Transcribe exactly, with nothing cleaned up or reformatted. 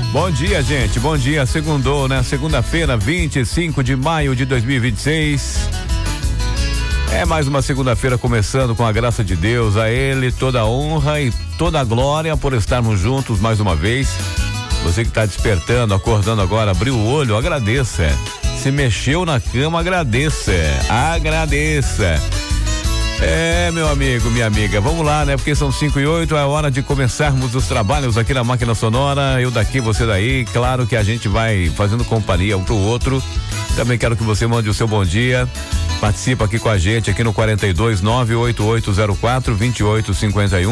Bom dia, gente, bom dia, segundou, né? Segunda-feira, vinte e cinco de maio de dois mil e vinte e seis. É mais uma segunda-feira começando com a graça de Deus, a Ele toda a honra e toda a glória por estarmos juntos mais uma vez. Você que está despertando, acordando agora, abriu o olho, agradeça. Se mexeu na cama, agradeça, agradeça. É, meu amigo, minha amiga, vamos lá, né? Porque são cinco e oito, é hora de começarmos os trabalhos aqui na Máquina Sonora, eu daqui, você daí, claro que a gente vai fazendo companhia um pro outro. Também quero que você mande o seu bom dia, participa aqui com a gente aqui no quarenta e dois, nove oito oito zero quatro, vinte e oito cinquenta e um.